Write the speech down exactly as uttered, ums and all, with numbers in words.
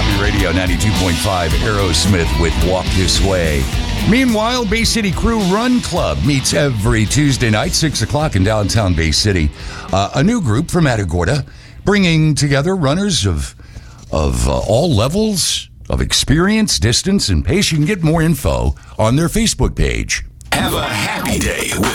Happy Radio ninety-two point five, Aerosmith with Walk This Way. Meanwhile, Bay City Crew Run Club meets every Tuesday night, six o'clock in downtown Bay City. Uh, a new group from Matagorda, bringing together runners of, of uh, all levels of experience, distance, and pace. You can get more info on their Facebook page. Have a happy day with